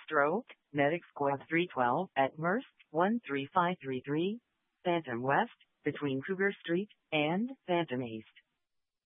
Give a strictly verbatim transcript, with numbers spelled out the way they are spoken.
Stroke, Medic Squad three twelve at Mersk one three five three three, Phantom West, between Cougar Street and Phantom East.